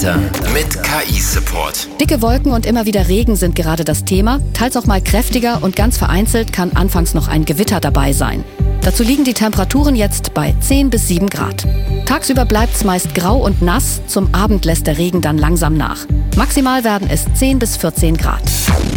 Mit KI-Support. Dicke Wolken und immer wieder Regen sind gerade das Thema. Teils auch mal kräftiger und ganz vereinzelt kann anfangs noch ein Gewitter dabei sein. Dazu liegen die Temperaturen jetzt bei 10 bis 7 Grad. Tagsüber bleibt es meist grau und nass, zum Abend lässt der Regen dann langsam nach. Maximal werden es 10 bis 14 Grad.